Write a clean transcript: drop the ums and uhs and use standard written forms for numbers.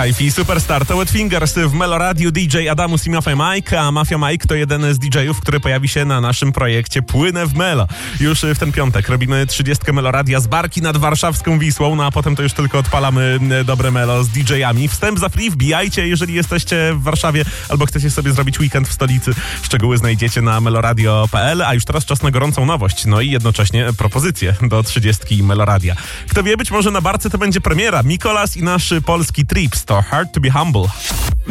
Hi-Fi Superstar to Wetfingers w Meloradiu, DJ Adamus i Mafia Mike, a Mafia Mike to jeden z DJ-ów, który pojawi się na naszym projekcie Płynę w Melo. Już w ten piątek robimy 30 Meloradia z barki nad warszawską Wisłą, no a potem to już tylko odpalamy dobre Melo z DJ-ami. Wstęp za free, wbijajcie, jeżeli jesteście w Warszawie albo chcecie sobie zrobić weekend w stolicy. Szczegóły znajdziecie na meloradio.pl, a już teraz czas na gorącą nowość, no i jednocześnie propozycje do 30 Meloradia. Kto wie, być może na barce to będzie premiera. Mikolas i nasz polski Trips to Hard to be Humble.